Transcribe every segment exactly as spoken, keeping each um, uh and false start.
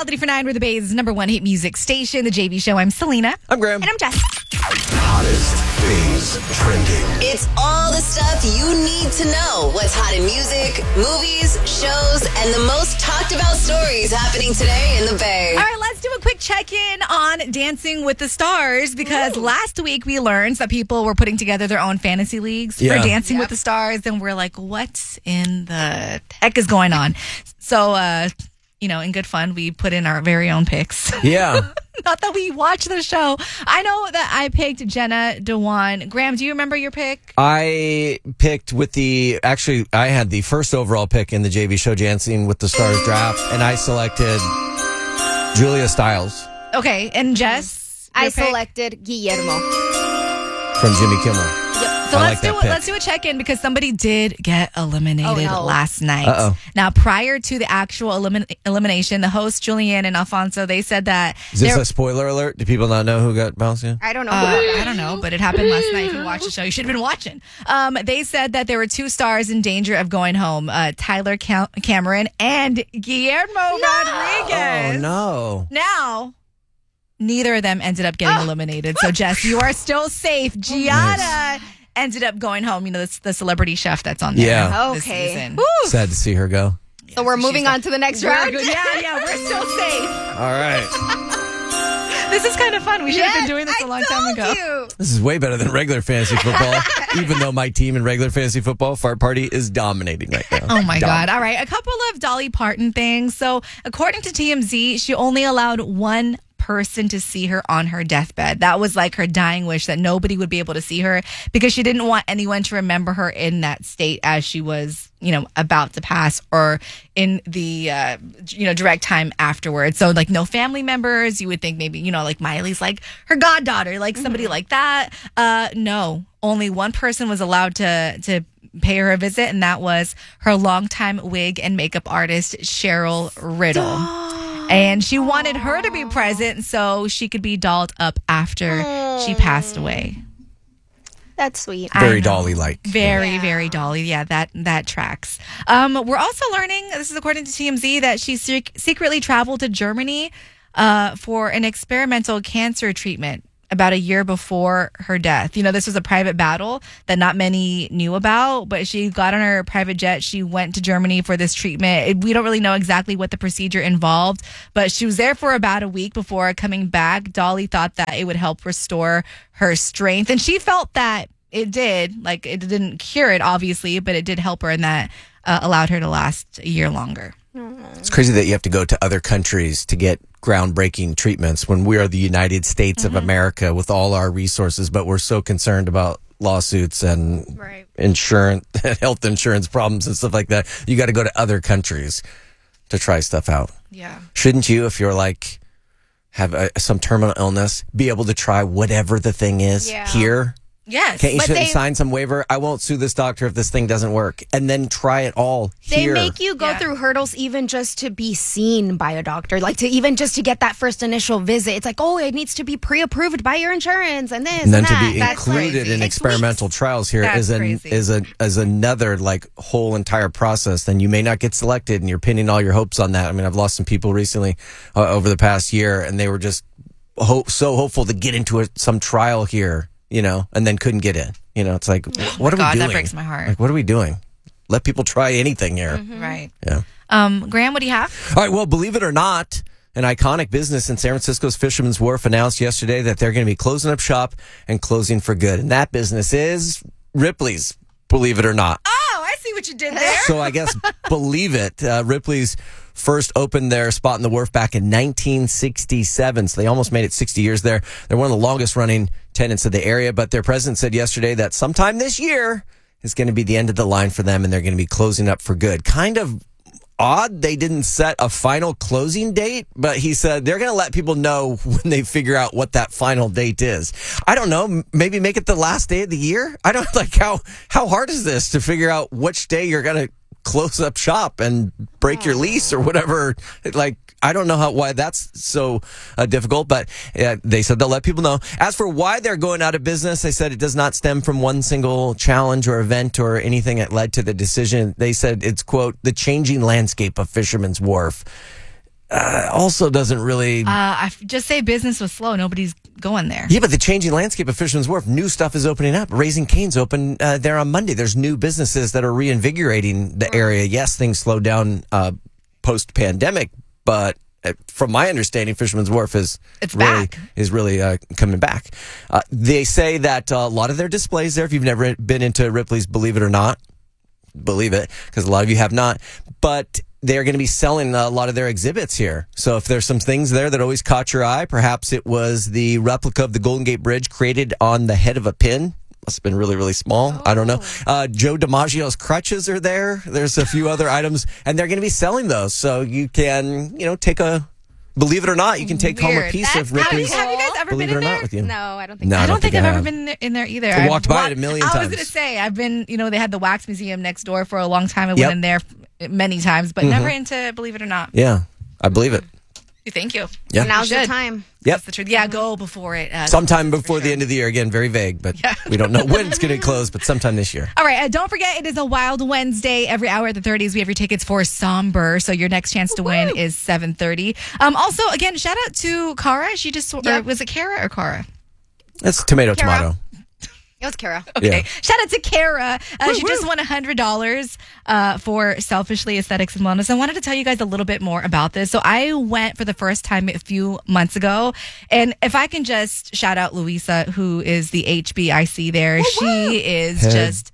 Melody for Nine, we're the Bay's number one hit music station, The J V Show. I'm Selena. I'm Graham. And I'm Jess. Hottest things trending. It's all the stuff you need to know. What's hot in music, movies, shows, and the most talked about stories happening today in the Bay. All right, let's do a quick check-in on Dancing with the Stars because Ooh. last week we learned that people were putting together their own fantasy leagues Yeah. for Dancing Yep. with the Stars, and we're like, what in the heck is going on? So, uh, you know, in good fun, we put in our very own picks. Yeah. Not that we watch the show. I know that I picked Jenna Dewan. Graham, do you remember your pick? I picked with the, actually, I had the first overall pick in the J V show Dancing with the Stars draft, and I selected Julia Stiles Okay, and Jess? I your pick? selected Guillermo. from Jimmy Kimmel. So I let's like that do pick. let's do a check in because somebody did get eliminated Oh, no. last night. Uh-oh. Now, prior to the actual elimin- elimination, the hosts Julianne and Alfonso, they said that Is this they're- a spoiler alert? Do people not know who got bounced in? I don't know. Uh, I don't know, but it happened last night. If you watched the show, you should have been watching. Um, they said that there were two stars in danger of going home: uh, Tyler Cam- Cameron and Guillermo Rodriguez. Oh, no. Now, neither of them ended up getting eliminated. So, Jess, you are still safe. Gianna ended up going home. You know, the, the celebrity chef that's on there. Yeah. This Okay. season. Woo. Sad to see her go. So we're she's moving like, on to the next We're round. good. Yeah, yeah, we're still safe. All right. This is kind of fun. We should have Yes, been doing this a I long time told ago. you. This is way better than regular fantasy football, even though my team in regular fantasy football, Fart Party, is dominating right now. Oh my Dom- God. All right. A couple of Dolly Parton things. So, according to T M Z, she only allowed one person to see her on her deathbed. That was like her dying wish, that nobody would be able to see her because she didn't want anyone to remember her in that state as she was, you know, about to pass or in the, uh, you know, direct time afterwards. So, like, no family members. You would think maybe, you know, like Miley's like her goddaughter, like somebody Mm-hmm. like that. Uh, no, only one person was allowed to, to, pay her a visit, and that was her longtime wig and makeup artist, Cheryl Riddle. And she wanted her to be present so she could be dolled up after she passed away. That's sweet. I Very know. Dolly-like. Very, Yeah. very Dolly. Yeah, that that tracks. Um, we're also learning, this is according to T M Z, that she sec- secretly traveled to Germany uh, for an experimental cancer treatment about a year before her death. You know, this was a private battle that not many knew about, but she got on her private jet. She went to Germany for this treatment. It- we don't really know exactly what the procedure involved, but she was there for about a week before coming back. Dolly thought that it would help restore her strength, and she felt that it did. Like, it didn't cure it, obviously, but it did help her, and that uh, allowed her to last a year longer. It's crazy that you have to go to other countries to get groundbreaking treatments when we are the United States Mm-hmm. of America with all our resources, but we're so concerned about lawsuits and Right. insurance, health insurance problems and stuff like that. You got to go to other countries to try stuff out. Yeah. Shouldn't you, if you're like, have a, some terminal illness, be able to try whatever the thing is Yeah. here? Yes. Can't you But sit and they- sign some waiver? I won't sue this doctor if this thing doesn't work, and then try it all They here. make you go Yeah. through hurdles even just to be seen by a doctor, like to even just to get that first initial visit. It's like, oh, it needs to be pre-approved by your insurance and this and then to that. be That's included crazy. in It's experimental trials here That's is an crazy. is a is another like whole entire process. Then you may not get selected, and you're pinning all your hopes on that. I mean, I've lost some people recently uh, over the past year, and they were just hope, so hopeful to get into a, some trial here, you know, and then couldn't get in. You know, it's like, what are God, we that doing? breaks my heart. Like, what are we doing? Let people try anything here. Right. Yeah. Um, Graham, what do you have? All right. Well, believe it or not, an iconic business in San Francisco's Fisherman's Wharf announced yesterday that they're going to be closing up shop and closing for good. And that business is Ripley's, believe it or not. Oh, I see what you did there. So I guess believe it. Uh, Ripley's first opened their spot in the wharf back in nineteen sixty-seven. So they almost made it sixty years there. They're one of the longest running tenants of the area. But their president said yesterday that sometime this year is going to be the end of the line for them, and they're going to be closing up for good. Kind of odd they didn't set a final closing date, but he said they're going to let people know when they figure out what that final date is. I don't know, m- maybe make it the last day of the year. I don't like how how hard is this to figure out which day you're going to close up shop and break your lease or whatever. Like, I don't know how why that's so uh, difficult, but uh, they said they'll let people know. As for why they're going out of business, they said it does not stem from one single challenge or event or anything that led to the decision. They said it's, quote, the changing landscape of Fisherman's Wharf. uh, also doesn't really. Uh, I f- just say business was slow. Nobody's going there. Yeah, but the changing landscape of Fisherman's Wharf, new stuff is opening up. Raising Cane's open uh, there on Monday. There's new businesses that are reinvigorating the area. Yes, things slowed down uh, post-pandemic, but uh, from my understanding, Fisherman's Wharf is It's really back. is really uh, coming back. Uh, they say that uh, a lot of their displays there, if you've never been into Ripley's, believe it or not, believe it, because a lot of you have not, but they're going to be selling a lot of their exhibits here. So if there's some things there that always caught your eye, perhaps it was the replica of the Golden Gate Bridge created on the head of a pin. Must have been really, really small. Oh. I don't know. Uh, Joe DiMaggio's crutches are there. There's a few other items, and they're going to be selling those. So you can, you know, take a, believe it or not, you can take Weird. home a piece That's of Ripley's. Have you guys ever Believe been it or in not there? with you. No, I don't think No, so. I don't think I I've ever have. been in there, in there either. I walked I've by wa- it a million I was times. going to say, I've been, you know, they had the Wax Museum next door for a long time. I Yep. went in there many times, but never into Believe It or Not. Yeah, I believe it. Thank you. Yeah. Now's the should. time. Yep. That's the truth. Yeah, go before it. Uh, Sometime for before the sure. end of the year. Again, very vague, but Yeah. we don't know when it's going to close, but sometime this year. All right, uh, don't forget, it is a Wild Wednesday. Every hour at the thirties, we have your tickets for Somber. So your next chance to win is seven thirty. Um, also, again, shout out to Cara. She just, or Yep. was it Kara or Cara? That's tomato, Kara. tomato. It was Kara. Okay. Yeah. Shout out to Kara. Uh, she just won one hundred dollars uh, for Selfishly Aesthetics and Wellness. I wanted to tell you guys a little bit more about this. So I went for the first time a few months ago. And if I can just shout out Louisa, who is the H B I C there. She is Head. just...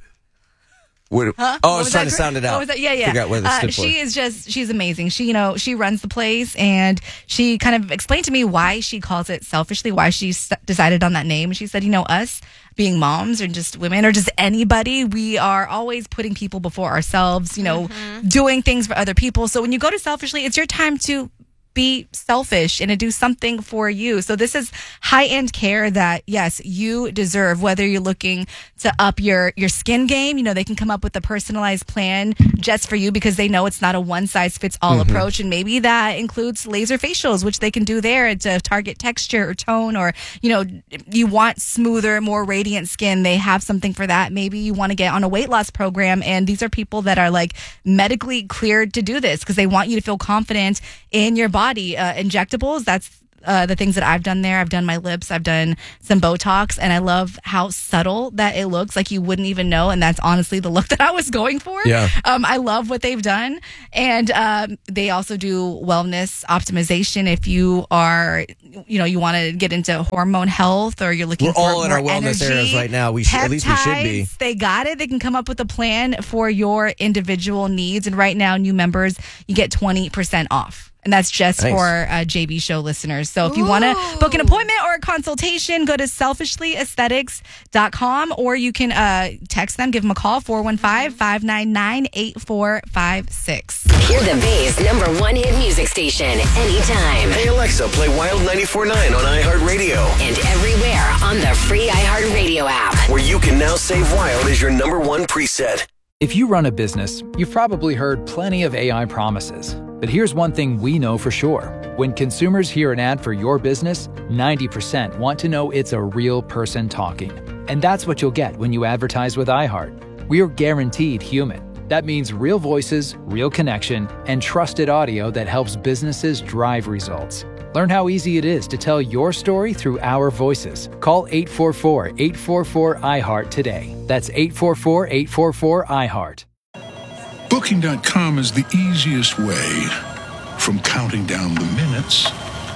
What, Huh? Oh, I What was, was trying that? to sound it out. What was that? Yeah, yeah. Figure out what it Uh, stood for. she is just, she's amazing. She, you know, she runs the place, and she kind of explained to me why she calls it Selfishly, why she s- decided on that name. And she said, you know, us being moms or just women or just anybody, we are always putting people before ourselves, you know, doing things for other people. So when you go to Selfishly, it's your time to be selfish and to do something for you. So this is high-end care that, yes, you deserve, whether you're looking to up your, your skin game. You know, they can come up with a personalized plan just for you because they know it's not a one-size-fits-all Mm-hmm. approach. And maybe that includes laser facials, which they can do there to target texture or tone, or, you know, you want smoother, more radiant skin. They have something for that. Maybe you want to get on a weight loss program, and these are people that are like medically cleared to do this because they want you to feel confident in your body. Uh, injectables, that's uh, the things that I've done there. I've done my lips, I've done some Botox, and I love how subtle that it looks, like you wouldn't even know. And that's honestly the look that I was going for. Yeah. Um, I love what they've done. And um, they also do wellness optimization. If you are, you know, you want to get into hormone health, or you're looking We're for all in more our wellness energy, areas right now. We should- at least we should be. peptides, they got it. They can come up with a plan for your individual needs. And right now, new members, you get twenty percent off. And that's just Nice. for uh, J B Show listeners. So if you want to book an appointment or a consultation, go to selfishly aesthetics dot com, or you can uh, text them, give them a call, four one five, five nine nine, eight four five six. Hear the Bay's number one hit music station anytime Hey Alexa, play Wild ninety-four point nine on iHeartRadio, and everywhere on the free iHeartRadio app. where you can now save Wild as your number one preset. If you run a business, you've probably heard plenty of A I promises. But here's one thing we know for sure. When consumers hear an ad for your business, ninety percent want to know it's a real person talking. And that's what you'll get when you advertise with iHeart. We're guaranteed human. That means real voices, real connection, and trusted audio that helps businesses drive results. Learn how easy it is to tell your story through our voices. Call eight four four, eight four four, I heart today. That's eight four four, eight four four, I heart. Booking dot com is the easiest way from counting down the minutes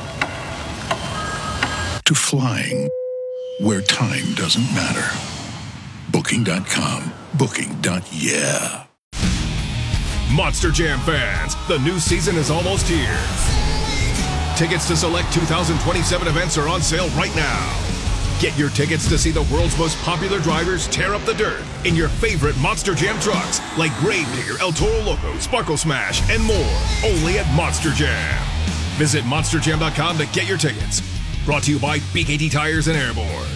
to flying where time doesn't matter. Booking dot com. Booking. Yeah. Monster Jam fans, the new season is almost here. Tickets to select two thousand twenty-seven events are on sale right now. Get your tickets to see the world's most popular drivers tear up the dirt in your favorite Monster Jam trucks like Gravedigger, El Toro Loco, Sparkle Smash, and more. Only at Monster Jam. Visit monster jam dot com to get your tickets. Brought to you by B K T Tires and Airborne.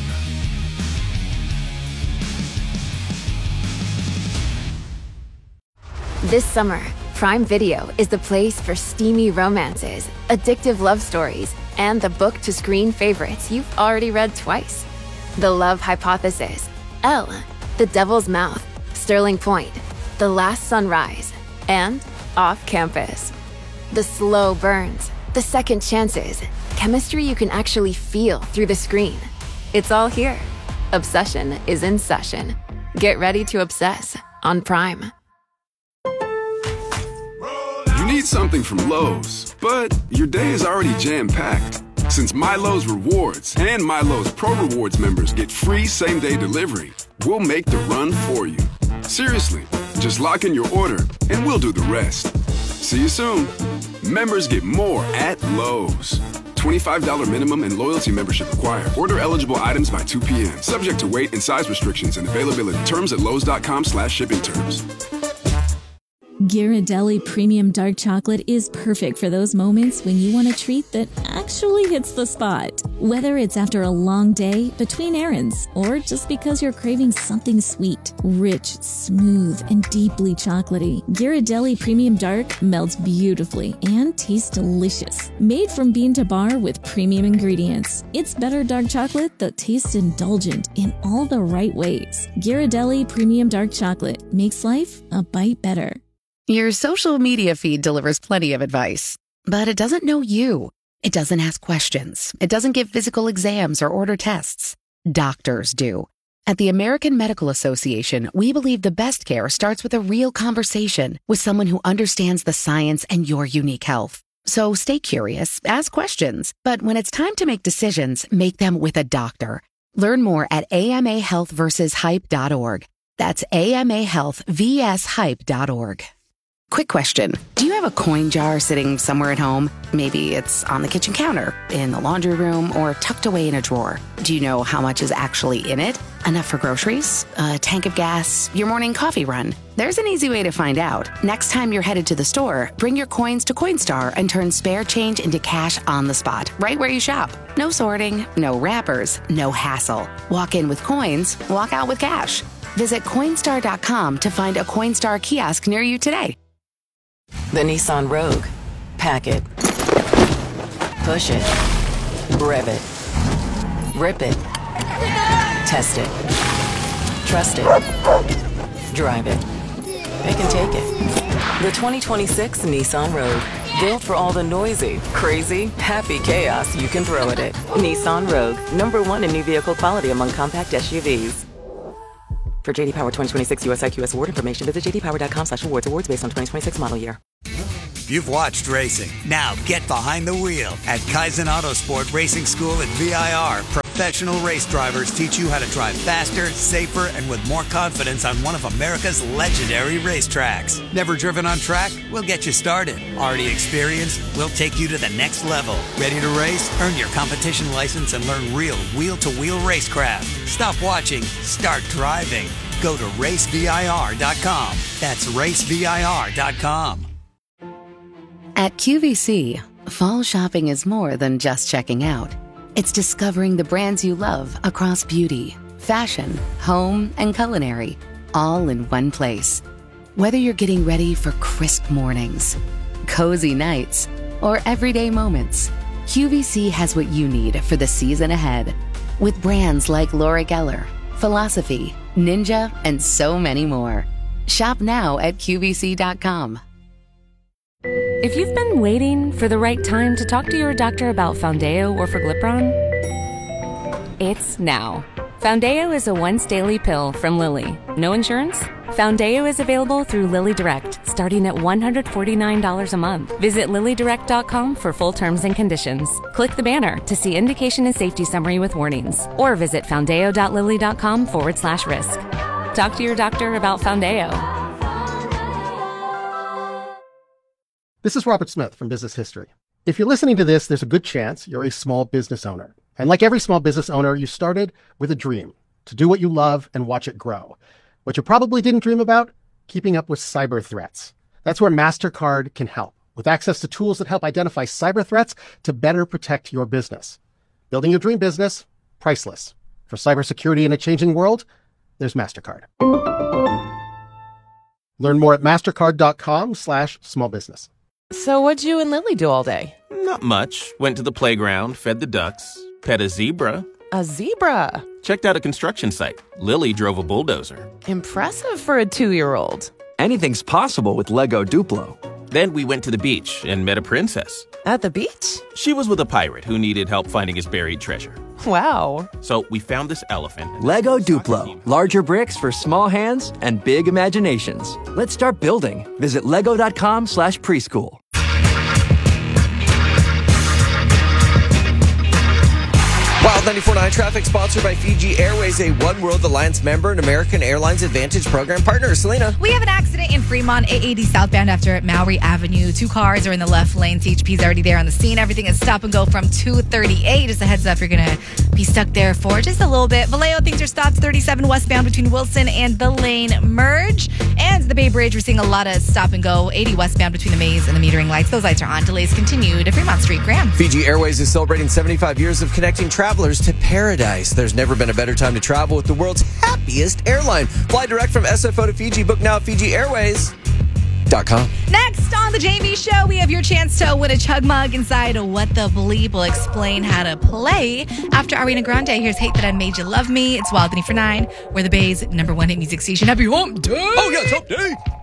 This summer, Prime Video is the place for steamy romances, addictive love stories, and the book-to-screen favorites you've already read twice. The Love Hypothesis, Elle, The Devil's Mouth, Sterling Point, The Last Sunrise, and Off Campus. The slow burns, the second chances, chemistry you can actually feel through the screen. It's all here. Obsession is in session. Get ready to obsess on Prime. You need something from Lowe's, but your day is already jam-packed. Since MyLowe's Rewards and MyLowe's Pro Rewards members get free same-day delivery, we'll make the run for you. Seriously, just lock in your order and we'll do the rest. See you soon. Members get more at Lowe's. twenty-five dollars minimum and loyalty membership required. Order eligible items by two p.m. Subject to weight and size restrictions and availability. Terms at lowes.com slash shipping terms. Ghirardelli Premium Dark Chocolate is perfect for those moments when you want a treat that actually hits the spot. Whether it's after a long day, between errands, or just because you're craving something sweet, rich, smooth, and deeply chocolatey, Ghirardelli Premium Dark melts beautifully and tastes delicious. Made from bean to bar with premium ingredients, it's better dark chocolate that tastes indulgent in all the right ways. Ghirardelli Premium Dark Chocolate makes life a bite better. Your social media feed delivers plenty of advice, but it doesn't know you. It doesn't ask questions. It doesn't give physical exams or order tests. Doctors do. At the American Medical Association, we believe the best care starts with a real conversation with someone who understands the science and your unique health. So stay curious, ask questions, but when it's time to make decisions, make them with a doctor. Learn more at A M A health versus hype dot org. That's A M A health versus hype dot org. Quick question. Do you have a coin jar sitting somewhere at home? Maybe it's on the kitchen counter, in the laundry room, or tucked away in a drawer. Do you know how much is actually in it? Enough for groceries? A tank of gas? Your morning coffee run? There's an easy way to find out. Next time you're headed to the store, bring your coins to Coinstar and turn spare change into cash on the spot, right where you shop. No sorting, no wrappers, no hassle. Walk in with coins, walk out with cash. Visit Coinstar dot com to find a Coinstar kiosk near you today. The Nissan Rogue. Pack it. Push it. Rev it. Rip it. Test it. Trust it. Drive it. It can take it. The twenty twenty-six Nissan Rogue. Built for all the noisy, crazy, happy chaos you can throw at it. Nissan Rogue. Number one in new vehicle quality among compact S U Vs. For J D Power twenty twenty-six U S I Q S award information, visit j d power dot com slash awards. Awards based on twenty twenty-six model year. You've watched racing. Now get behind the wheel at Kaizen Autosport Racing School at V I R. Professional race drivers teach you how to drive faster, safer, and with more confidence on one of America's legendary racetracks. Never driven on track? We'll get you started. Already experienced? We'll take you to the next level. Ready to race? Earn your competition license and learn real wheel-to-wheel racecraft. Stop watching. Start driving. Go to race V I R dot com. That's race V I R dot com. At Q V C, fall shopping is more than just checking out. It's discovering the brands you love across beauty, fashion, home, and culinary, all in one place. Whether you're getting ready for crisp mornings, cozy nights, or everyday moments, Q V C has what you need for the season ahead. With brands like Laura Geller, Philosophy, Ninja, and so many more. Shop now at Q V C dot com. If you've been waiting for the right time to talk to your doctor about Foundeo or Forglipron, it's now. Foundeo is a once-daily pill from Lilly. No insurance? Foundeo is available through Lilly Direct, starting at one hundred forty-nine dollars a month. Visit lilly direct dot com for full terms and conditions. Click the banner to see indication and safety summary with warnings, or visit foundeo dot lilly dot com forward slash risk. Talk to your doctor about Foundeo. This is Robert Smith from Business History. If you're listening to this, there's a good chance you're a small business owner. And like every small business owner, you started with a dream to do what you love and watch it grow. What you probably didn't dream about, keeping up with cyber threats. That's where MasterCard can help, with access to tools that help identify cyber threats to better protect your business. Building your dream business, priceless. For cybersecurity in a changing world, there's MasterCard. Learn more at mastercard dot com slash small business. So what'd you and Lily do all day? Not much. Went to the playground, fed the ducks, pet a zebra. A zebra? Checked out a construction site. Lily drove a bulldozer. Impressive for a two-year-old. Anything's possible with Lego Duplo. Then we went to the beach and met a princess. At the beach? She was with a pirate who needed help finding his buried treasure. Wow. So we found this elephant. Lego Duplo. Larger bricks for small hands and big imaginations. Let's start building. Visit lego.com slash preschool. Wild ninety-four point nine traffic sponsored by Fiji Airways, a One World Alliance member and American Airlines Advantage program partner. Selena. We have an accident in Fremont, A eighty southbound after Maury Avenue. Two cars are in the left lane. C H P's already there on the scene. Everything is stop and go from two thirty-eight. Just a heads up, you're going to be stuck there for just a little bit. Vallejo, things are stopped thirty-seven westbound between Wilson and the lane merge. And the Bay Bridge, we're seeing a lot of stop and go. eighty westbound between the maze and the metering lights. Those lights are on. Delays continue to Fremont Street. Graham. Fiji Airways is celebrating seventy-five years of connecting travelers to paradise. There's never been a better time to travel with the world's happiest airline. Fly direct from S F O to Fiji. Book now at Fiji Airways dot com. Next on the Jamie Show, we have your chance to win a chug mug inside What the Bleep. Will explain how to play after Ariana Grande. Here's Hate That I Made You Love Me. It's Wild ninety-four point nine. We're the Bay's number one hit music station. Happy hump day! Oh, yes, hump day!